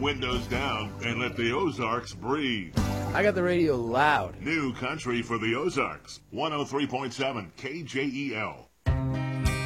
windows down and let the Ozarks breathe. I got the radio loud. New country for the Ozarks. 103.7 KJEL.